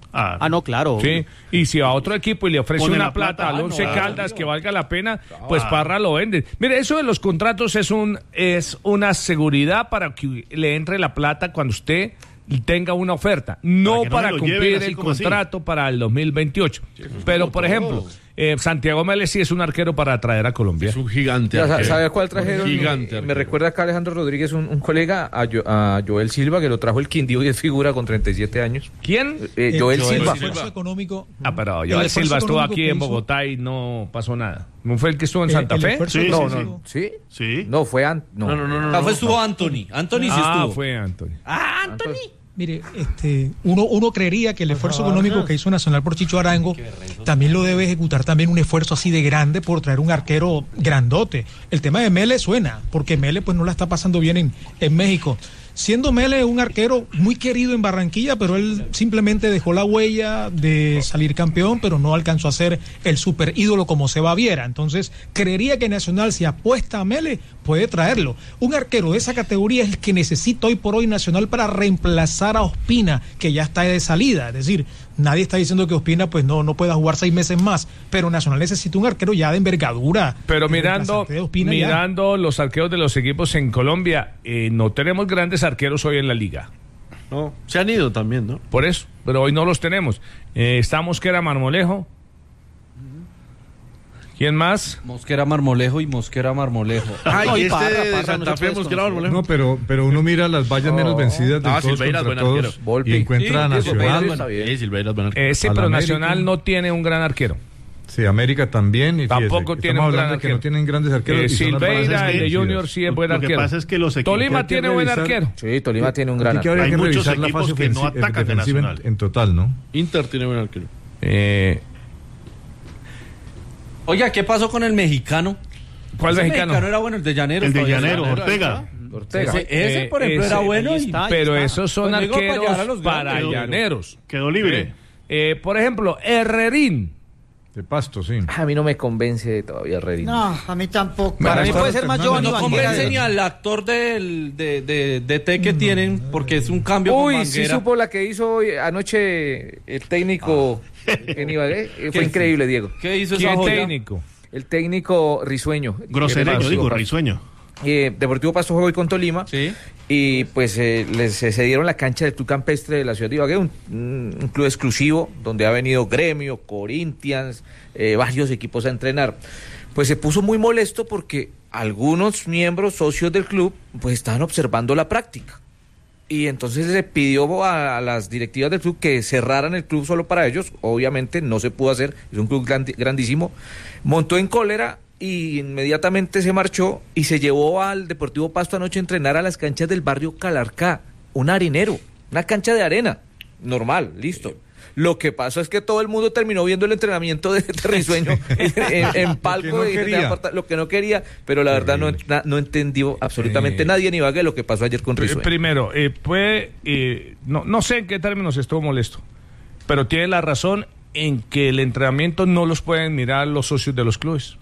Ah, ah no, claro. Sí, y si a otro equipo y le ofrece Pone una la plata, plata, al ah, Once no, Caldas no. que valga la pena, pues Ah. Parra lo vende. Mire, eso de los contratos es un es una seguridad para que le entre la plata cuando usted tenga una oferta, no Para que no para me lo cumplir lleven así el como así. contrato para el dos mil veintiocho. Pero, por ejemplo, eh, Santiago Mélez sí es un arquero para traer a Colombia. Es un gigante. Ya, sa- arquero. ¿Sabe cuál trajeron? Gigante. Me arquero. recuerda acá Alejandro Rodríguez, un, un colega, a, Jo- a Joel Silva, que lo trajo el Quindío y es figura con treinta y siete años. ¿Quién? Eh, El- Joel el Silva. esfuerzo económico. Ah, pero el Joel esfuerzo Silva estuvo económico aquí que en hizo- Bogotá y no pasó nada. ¿No fue el que estuvo en El- Santa el Fe? esfuerzo Sí, No, sí, no, sí. no. ¿Sí? Sí. No, fue Ant... No, No, no, no, no. Acá fue no. estuvo Anthony. Anthony sí Ah, estuvo. fue Antonio. Ah, Anthony. Mire, este, uno, uno creería que el esfuerzo económico que hizo Nacional por Chicho Arango también lo debe ejecutar también un esfuerzo así de grande por traer un arquero grandote. El tema de Mele suena, porque Mele pues no la está pasando bien en, en México. Siendo Mele un arquero muy querido en Barranquilla, pero él simplemente dejó la huella de salir campeón, pero no alcanzó a ser el super ídolo como Seba Viera. Entonces, creería que Nacional, si apuesta a Mele, puede traerlo. Un arquero de esa categoría es el que necesita hoy por hoy Nacional para reemplazar a Ospina, que ya está de salida. Es decir, nadie está diciendo que Ospina pues no, no pueda jugar seis meses más, pero Nacional necesita un arquero ya de envergadura. Pero de mirando, reemplazante de Ospina ya. mirando los arqueros de los equipos en Colombia, eh, no tenemos grandes arqueros hoy en la liga. No, se han ido también, ¿no? Por eso, pero hoy no los tenemos. Eh, está Mosquera Marmolejo. ¿Quién más? Mosquera Marmolejo y Mosquera Marmolejo. Ay, No, y este Parra, de Parra, Santa no se Fe, puede Mosquera Marmolejo. No, pero, pero uno mira las vallas menos vencidas de Ah, todos Silveira es contra buen todos arquero. Volpi. y encuentra a Sí, Silveira Nacional. está bien. Sí, Silveira es buen arquero. Eh, sí, Al pero América. Nacional no tiene un gran arquero. Sí, América también. Y fíjese, Tampoco estamos tiene un hablando gran de que arquero. no tienen grandes arqueros. Eh, y son las vallas Silveira, menos el de vencidas. Junior, sí es buen Lo que arquero. pasa es que los equipos... Tolima hay que tiene buen revisar- arquero. Sí, Tolima tiene un gran Aquí que habría Hay que muchos revisar la equipos fase que no ofensi- atacan de defensiva en, Nacional. en total, ¿no? Inter tiene buen arquero. Eh, Oiga, ¿qué pasó con el mexicano? ¿Cuál Ese mexicano? era bueno, el de Llanero. El de todavía Llanero, está. Ortega. Ortega. Ese, ese, por ejemplo, ese, era bueno. ahí y- está. Pero esos son Pues digo, para llegar a arqueros los para grandes. llaneros. Quedó libre. Eh, eh, por ejemplo, Herrerín. De Pasto, sí. A mí no me convence todavía Redín. No, a mí tampoco. Para mí puede ser más Giovanni No Banguera. convence ni al actor del, de, de, de T que tienen, porque es un cambio con Uy, sí Banguera. supo la que hizo hoy, anoche el técnico en Ibagué. Eh, Fue increíble, Diego. ¿Qué hizo esa ¿Quién joya? técnico? El técnico Risueño. Grosereño, Deportivo digo, Pasto. risueño. Eh, Deportivo Pasto jugó hoy con Tolima. Sí. Y pues eh, les se cedieron la cancha del Club Campestre de la ciudad de Ibagué, un, un club exclusivo donde ha venido Gremio, Corinthians, eh, varios equipos a entrenar. Pues se puso muy molesto porque algunos miembros socios del club pues estaban observando la práctica. Y entonces le pidió a, a las directivas del club que cerraran el club solo para ellos. Obviamente no se pudo hacer, es un club grandi- grandísimo. Montó en cólera y inmediatamente se marchó y se llevó al Deportivo Pasto anoche a entrenar a las canchas del barrio Calarcá, un harinero, una cancha de arena, normal, listo. Lo que pasó es que todo el mundo terminó viendo el entrenamiento de, de Risueño en, en palco, no y de quería. aparta- lo que no quería, pero la verdad no, na- no entendió absolutamente Sí. nadie en Ibagué lo que pasó ayer con Pr- Risueño. Primero, eh, puede, eh, no, no sé en qué términos estuvo molesto, pero tiene la razón en que el entrenamiento no los pueden mirar los socios de los clubes.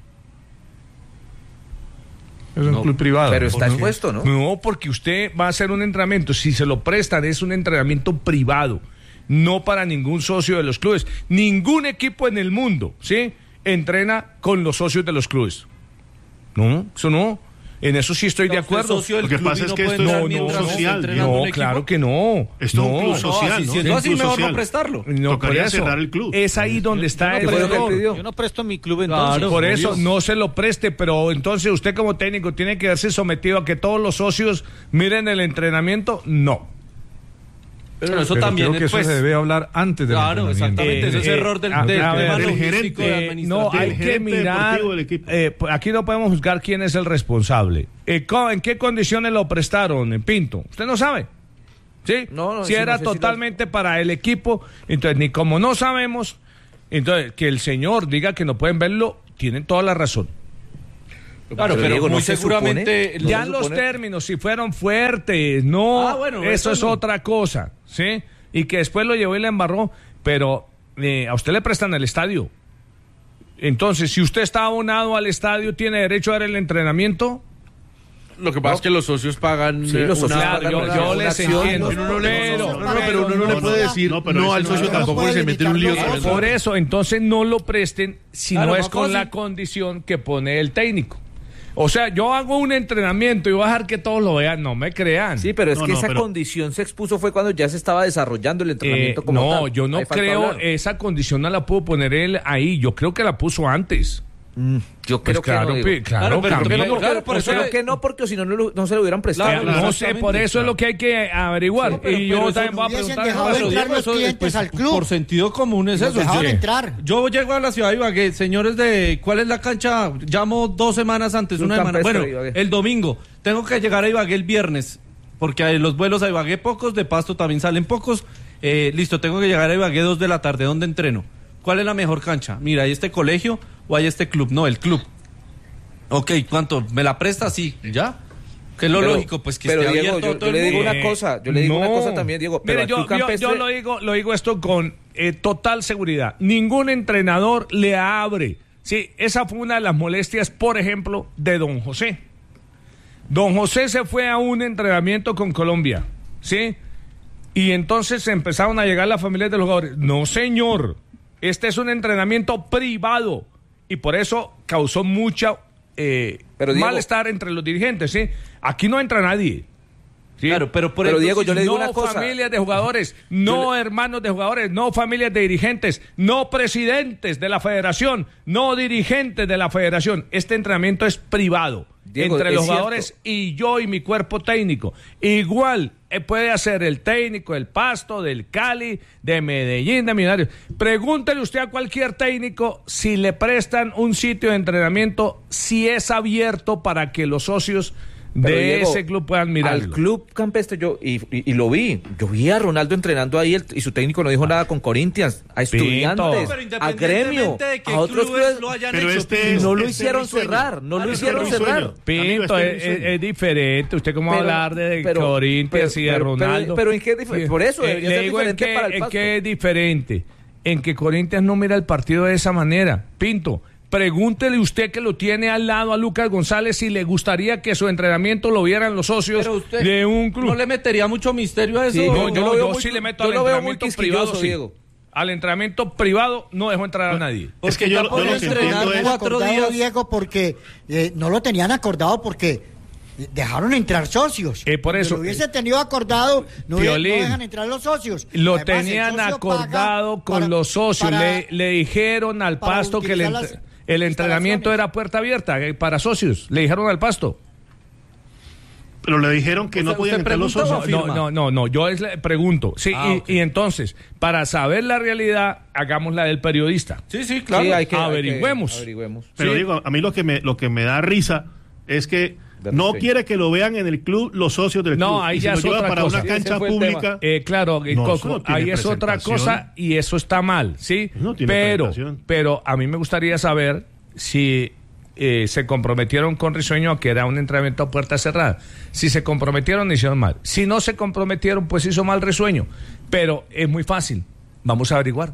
Es un No, club privado. Pero está ¿no? expuesto, ¿no? No, porque usted va a hacer un entrenamiento, si se lo prestan, es un entrenamiento privado, no para ningún socio de los clubes. Ningún equipo en el mundo, ¿sí?, entrena con los socios de los clubes. No, eso no. En eso sí estoy de acuerdo. Lo que pasa es que esto es no, un no, club no, social. no, Diego. claro que no. Esto es no, un club social, así ¿no? siendo Es un así, club mejor no social. prestarlo. No, Tocaría por eso, cerrar el club. es ahí donde está ¿Qué el fue lo que error. pidió? Yo no presto mi club entonces. Claro, Por obvio. eso no se lo preste, pero entonces usted como técnico tiene que verse sometido a que todos los socios miren el entrenamiento. No. Pero eso Pero también creo que eso pues, se debe hablar antes del Claro, entrenamiento. exactamente. Ese es Eh, error del, a- del a ver, tema del logístico gerente, y Eh, administrativo. no, hay del que gerente mirar. deportivo del equipo. eh, pues, aquí no podemos juzgar quién es el responsable. Eh, co- ¿En qué condiciones lo prestaron, en Pinto? Usted no sabe. ¿Sí? No, no, si sí, era no sé si lo- totalmente para el equipo, entonces ni como no sabemos, entonces que el señor diga que no pueden verlo, tienen toda la razón. Claro, pero Diego, muy ¿no se seguramente... supone? Ya se los supone? términos, si fueron fuertes, no, Ah, bueno, eso eso es no. otra cosa, ¿sí? Y que después lo llevó y le embarró, pero eh, a usted le prestan el estadio. Entonces, si usted está abonado al estadio, ¿tiene derecho a ver el entrenamiento? Lo que pasa No. es que los socios pagan. Sí, los eh, socios una- pagan yo, una- yo una les acción. entiendo, Uno no le- pero, no, no, no, pero uno no le puede decir No, pero no ese al no- socio no tampoco puede se mete en un lío. limitar los tremendo. por eso, entonces no lo presten si Claro, no es más con fácil. la condición que pone el técnico. O sea, yo hago un entrenamiento y voy a dejar que todos lo vean, no me crean. Sí, pero es No, que no, esa pero- condición se expuso fue cuando ya se estaba desarrollando el Eh, entrenamiento como no, tal. yo no Ahí falta creo hablar. esa condición no la pudo poner él ahí. Yo creo que la puso antes. Mm, yo Pues creo claro, que no. pi- digo. claro, pero- Camilo. pero- claro, por Por eso eso le- que no, porque si no, no, lo- no se lo hubieran prestado. Claro, no sé, exactamente. por eso es lo que hay que averiguar. No, pero- y pero yo eso también no voy a hubiesen preguntar. dejado Pero entrar Diego, los eso, clientes pues, al club. por sentido común es Los eso. dejaban Yo- entrar. Yo llego a la ciudad de Ibagué, señores de ¿cuál es la cancha? Llamo dos semanas antes, Club una semana. Campestre Bueno, de Ibagué. el domingo. Tengo que llegar a Ibagué el viernes, porque hay los vuelos a Ibagué pocos, de Pasto también salen pocos. Eh, listo, tengo que llegar a Ibagué dos de la tarde, ¿dónde entreno? ¿Cuál es la mejor cancha? Mira, ¿hay este colegio o hay este club? No, el club. Ok, ¿cuánto? ¿Me la presta? Sí, ¿ya? Que es lo Pero- lógico, pues que pero esté Diego, abierto yo- a todo yo le el digo mundo. una cosa, yo le digo una cosa también, Diego, pero Mire, al yo, Club yo- Campestre- yo lo digo, lo digo esto con eh, total seguridad. Ningún entrenador le abre. Sí, esa fue una de las molestias, por ejemplo, de don José. Don José se fue a un entrenamiento con Colombia, ¿sí? Y entonces empezaron a llegar las familias de los jugadores. No, señor, este es un entrenamiento privado y por eso causó mucha eh, Pero, Diego- malestar entre los dirigentes, ¿sí? Aquí no entra nadie. ¿sí? Claro, pero por Pero, ejemplo, Diego, si yo le digo no una cosa. familias de jugadores, no hermanos de jugadores, no familias de dirigentes, no presidentes de la federación, no dirigentes de la federación. Este entrenamiento es privado Diego, entre es los cierto. jugadores y yo y mi cuerpo técnico. Igual eh, puede hacer el técnico del Pasto, del Cali, de Medellín, de Millonarios. Pregúntele usted a cualquier técnico si le prestan un sitio de entrenamiento, si es abierto para que los socios Pero, de Diego, ese club puedan mirarlo. Al Club Campestre yo y, y- y lo vi, yo vi a Ronaldo entrenando ahí el- y su técnico no dijo nada con Corinthians, a estudiantes, Pero a gremio, independientemente de qué a otros clubes clubes, lo hayan Pero hecho, este y es- no lo este es hicieron mi sueño. cerrar, no Ah, lo este hicieron es mi sueño. cerrar. Pinto, Amigo, este es, es mi sueño. es diferente. Usted cómo va a Pero- hablar de pero- Corinthians pero- y de pero- Ronaldo. pero- pero ¿en qué es diferente? Por eso debería le ser digo en diferente qué, para el en Pasto. qué es diferente. En que Corinthians no mira el partido de esa manera. Pinto, pregúntele usted que lo tiene al lado a Lucas González si le gustaría que su entrenamiento lo vieran los socios Pero usted de un club. no le metería mucho misterio a eso. Sí, no, yo yo, lo veo yo muy- sí le meto yo al lo veo muy entrenamiento privado. quisquilloso, Sí. Diego. Al entrenamiento privado no dejo entrar a nadie. Es que yo, está yo lo que poniendo entiendo entrenar es... cuatro acordado, días. Diego, porque eh, no lo tenían acordado porque dejaron entrar socios. Eh, por eso, Si lo hubiese tenido acordado, no, hubiera- no Piolín, dejan entrar los socios. Lo Además, el tenían socio acordado paga con para- los socios. para- le, le dijeron al para Pasto que el, utilizar ent- las el entrenamiento era puerta abierta eh, para socios. Le dijeron al Pasto. Pero le dijeron que O no sea, podían ¿usted entrar los pregunta o socios. afirma? No, no, no, no, yo es, le pregunto. Sí, Ah, y, ok. y entonces, para saber la realidad, hagamos la del periodista. Sí, sí, claro. Sí, hay que- hay que- Averigüemos. averigüemos. Pero Sí. digo, a mí lo que me, lo que me da risa es que De no respeto. quiere que lo vean en el club los socios del club. No, ahí y ya se es lo lleva otra para cosa. una Sí, ese cancha fue el pública. Eh, claro, eh, No, eso Coco, no tiene ahí es otra presentación. cosa y eso está mal, ¿sí? No tiene pero, presentación. pero a mí me gustaría saber si eh, se comprometieron con Risueño a que era un entrenamiento a puerta cerrada. Si se comprometieron, hicieron mal. Si no se comprometieron, pues hizo mal Risueño. Pero es muy fácil. Vamos a averiguar.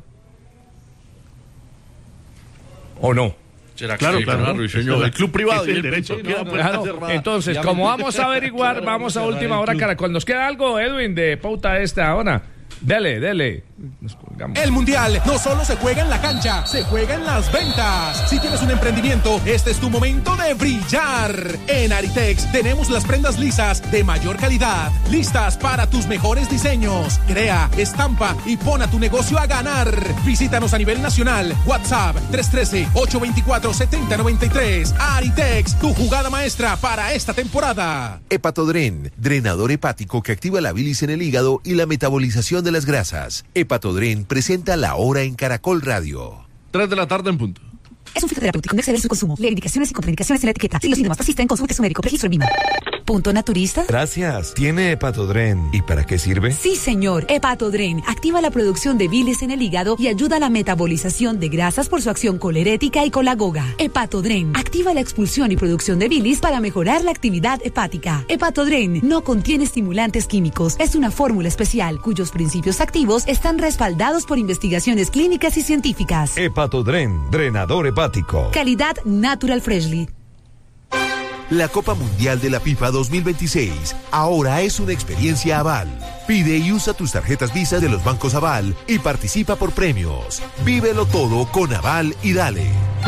¿O no? ¿Será que Claro, sí, claro. Risueño, Es el club privado? es el y el derecho. pinche queda puerta Claro, cerrada. entonces, Ya como me- vamos a averiguar, Claro, vamos a cerrar última el hora, club. Caracol. ¿Nos queda algo, Edwin, de pauta esta ahora? Dele, dele. Nos colgamos. El Mundial no solo se juega en la cancha, se juega en las ventas. Si tienes un emprendimiento, este es tu momento de brillar. En Aritex tenemos las prendas lisas de mayor calidad, listas para tus mejores diseños. Crea, estampa y pon a tu negocio a ganar. Visítanos a nivel nacional. WhatsApp tres uno tres, ocho dos cuatro, siete cero nueve tres. Aritex, tu jugada maestra para esta temporada. Hepatodren, drenador hepático que activa la bilis en el hígado y la metabolización de las grasas. Hepatodren presenta La Hora en Caracol Radio. Tres de la tarde en punto. Es un fitoterapéutico, no exceder su consumo. Lee indicaciones y contraindicaciones en la etiqueta. Si los síntomas persisten, consulte a su médico. Registro en Vima. ¿Punto naturista? Gracias. ¿Tiene Hepatodren? ¿Y para qué sirve? Sí, señor. Hepatodren activa la producción de bilis en el hígado y ayuda a la metabolización de grasas por su acción colerética y colagoga. Hepatodren activa la expulsión y producción de bilis para mejorar la actividad hepática. Hepatodren no contiene estimulantes químicos. Es una fórmula especial cuyos principios activos están respaldados por investigaciones clínicas y científicas. Hepatodren, drenador hepático. Calidad Natural Freshly. La Copa Mundial de la FIFA dos mil veintiséis ahora es una experiencia Aval. Pide y usa tus tarjetas Visa de los bancos Aval y participa por premios. Vívelo todo con Aval y dale.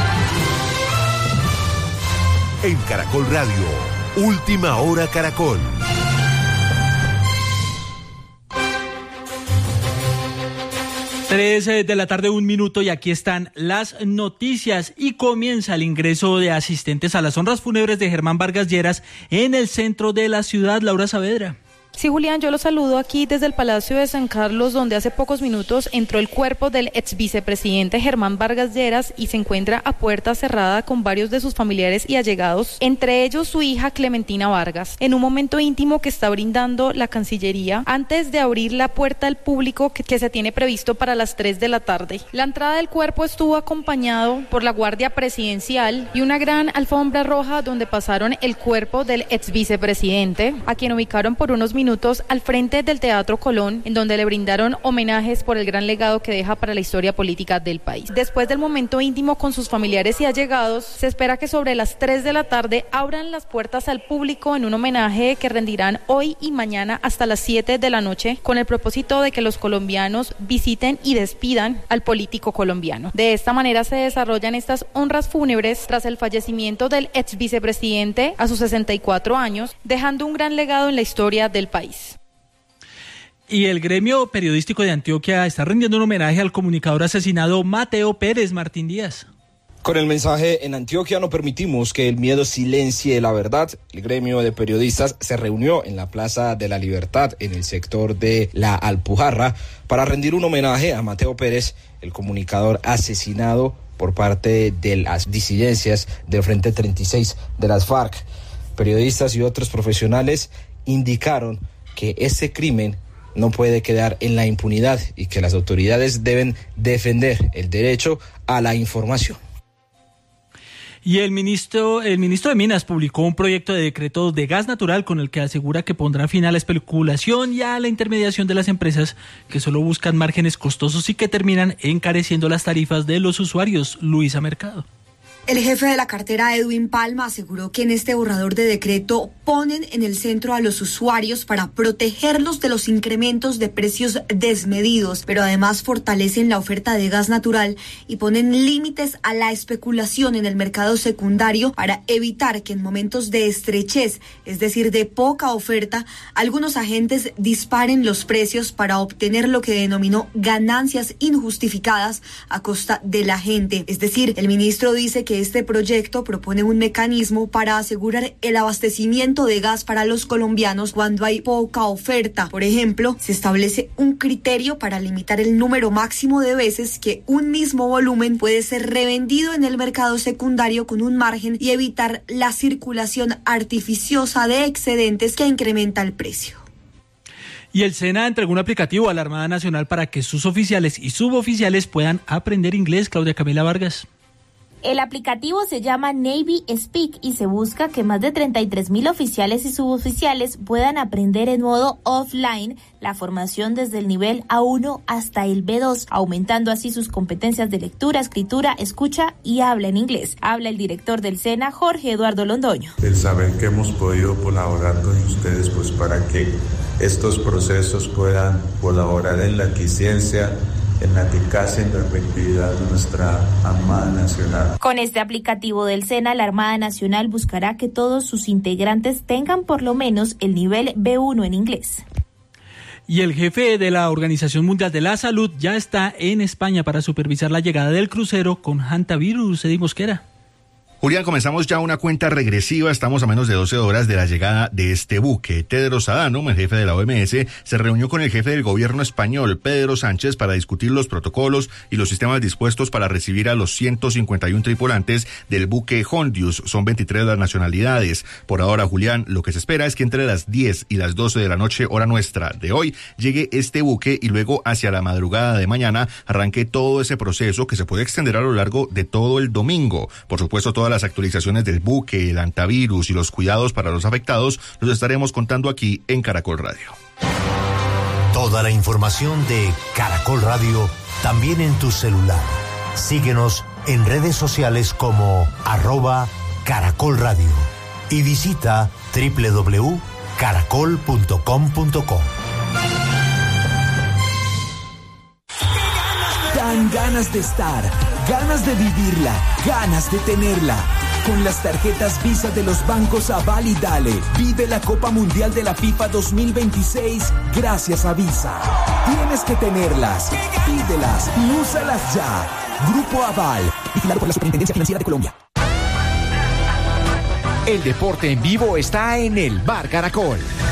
En Caracol Radio, Última Hora Caracol. Tres de la tarde, un minuto, y aquí están las noticias. Y comienza el ingreso de asistentes a las honras fúnebres de Germán Vargas Lleras en el centro de la ciudad. Laura Saavedra. Sí, Julián, yo lo saludo aquí desde el Palacio de San Carlos, donde hace pocos minutos entró el cuerpo del ex vicepresidente Germán Vargas Lleras y se encuentra a puerta cerrada con varios de sus familiares y allegados, entre ellos su hija Clementina Vargas, en un momento íntimo que está brindando la Cancillería antes de abrir la puerta al público que, que se tiene previsto para las tres de la tarde. La entrada del cuerpo estuvo acompañado por la Guardia Presidencial y una gran alfombra roja donde pasaron el cuerpo del ex vicepresidente, a quien ubicaron por unos minutos minutos al frente del Teatro Colón, en donde le brindaron homenajes por el gran legado que deja para la historia política del país. Después del momento íntimo con sus familiares y allegados, se espera que sobre las tres de la tarde abran las puertas al público en un homenaje que rendirán hoy y mañana hasta las siete de la noche, con el propósito de que los colombianos visiten y despidan al político colombiano. De esta manera se desarrollan estas honras fúnebres tras el fallecimiento del ex vicepresidente a sus sesenta y cuatro años, dejando un gran legado en la historia del país. Y el gremio periodístico de Antioquia está rindiendo un homenaje al comunicador asesinado Mateo Pérez. Martín Díaz. Con el mensaje "En Antioquia no permitimos que el miedo silencie la verdad", el gremio de periodistas se reunió en la Plaza de la Libertad, en el sector de La Alpujarra, para rendir un homenaje a Mateo Pérez, el comunicador asesinado por parte de las disidencias del Frente treinta y seis de las FARC. Periodistas y otros profesionales indicaron que este crimen no puede quedar en la impunidad y que las autoridades deben defender el derecho a la información. Y el ministro, el ministro de Minas publicó un proyecto de decreto de gas natural con el que asegura que pondrá fin a la especulación y a la intermediación de las empresas que solo buscan márgenes costosos y que terminan encareciendo las tarifas de los usuarios. Luisa Mercado. El jefe de la cartera, Edwin Palma, aseguró que en este borrador de decreto ponen en el centro a los usuarios para protegerlos de los incrementos de precios desmedidos, pero además fortalecen la oferta de gas natural y ponen límites a la especulación en el mercado secundario para evitar que en momentos de estrechez, es decir, de poca oferta, algunos agentes disparen los precios para obtener lo que denominó ganancias injustificadas a costa de la gente. Es decir, el ministro dice que este proyecto propone un mecanismo para asegurar el abastecimiento de gas para los colombianos cuando hay poca oferta. Por ejemplo, se establece un criterio para limitar el número máximo de veces que un mismo volumen puede ser revendido en el mercado secundario con un margen y evitar la circulación artificiosa de excedentes que incrementa el precio. Y el SENA entregó un aplicativo a la Armada Nacional para que sus oficiales y suboficiales puedan aprender inglés. Claudia Camila Vargas. El aplicativo se llama Navy Speak y se busca que más de treinta y tres mil oficiales y suboficiales puedan aprender en modo offline la formación desde el nivel A uno hasta el B dos, aumentando así sus competencias de lectura, escritura, escucha y habla en inglés. Habla el director del SENA, Jorge Eduardo Londoño. El saber que hemos podido colaborar con ustedes pues para que estos procesos puedan colaborar en la eficiencia, en la eficacia y la efectividad de nuestra Armada Nacional. Con este aplicativo del SENA, la Armada Nacional buscará que todos sus integrantes tengan por lo menos el nivel B uno en inglés. Y el jefe de la Organización Mundial de la Salud ya está en España para supervisar la llegada del crucero con hantavirus. Eddie Mosquera. Julián, comenzamos ya una cuenta regresiva, estamos a menos de doce horas de la llegada de este buque. Tedros Adhanom, el jefe de la O M S, se reunió con el jefe del gobierno español, Pedro Sánchez, para discutir los protocolos y los sistemas dispuestos para recibir a los ciento cincuenta y uno tripulantes del buque Hondius. Son veintitrés las nacionalidades. Por ahora, Julián, lo que se espera es que entre las diez y las doce de la noche, hora nuestra de hoy, llegue este buque y luego hacia la madrugada de mañana arranque todo ese proceso que se puede extender a lo largo de todo el domingo. Por supuesto, todas las actualizaciones del buque, el antivirus y los cuidados para los afectados los estaremos contando aquí en Caracol Radio. Toda la información de Caracol Radio también en tu celular. Síguenos en redes sociales como arroba Caracol Radio. y visita doble u doble u doble u punto caracol punto com punto co. Dan ganas de estar, ganas de vivirla, ganas de tenerla. Con las tarjetas Visa de los bancos Aval y Dale, vive la Copa Mundial de la FIFA dos mil veintiséis gracias a Visa. Tienes que tenerlas, pídelas y úsalas ya. Grupo Aval, vigilado por la Superintendencia Financiera de Colombia. El deporte en vivo está en el Bar Caracol.